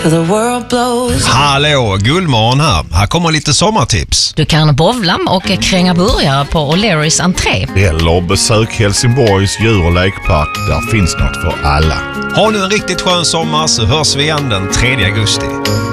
till the world blows. Hallå, Gullmorgon här. Här kommer lite sommartips. Du kan bowla och kränga burgare på O'Learys entré. Eller besök Helsingborgs djur- och lekpark. Där finns något för alla. Ha nu en riktigt skön sommar så hörs vi igen den 3 augusti.